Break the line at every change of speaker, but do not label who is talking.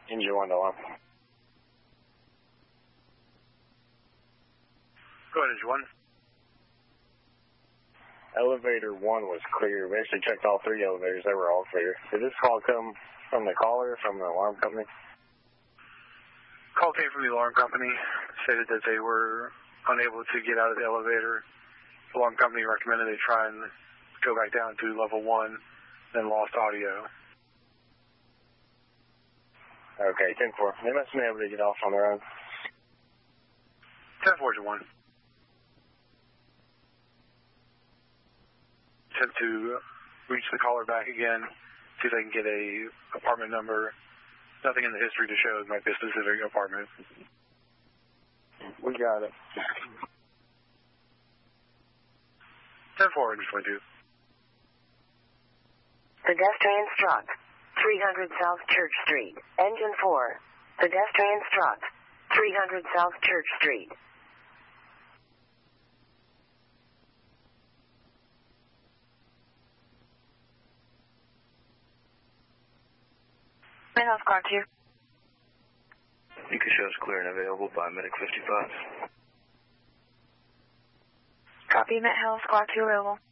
Engine 1 to alarm.
Go ahead, Engine 1.
Elevator 1 was clear. We actually checked all 3 elevators. They were all clear. Did this call come from the caller or from the alarm company?
Call came from the alarm company. Stated that they were unable to get out of the elevator. The alarm company recommended they try and go back down to level 1, then lost audio.
Okay, 10-4. They must have been able to get off on their own.
10-4 to 1. Attempt to reach the caller back again, see if they can get a apartment number. Nothing in the history to show it might be a specific apartment.
We got it.
10-4, Engine 22.
Pedestrian struck. 300 South Church Street. Engine 4. Pedestrian struck. 300 South Church Street.
Midhouse Squawk 2.
You can show us clear and available by Medic 55.
Copy, Midhouse Squawk 2 available.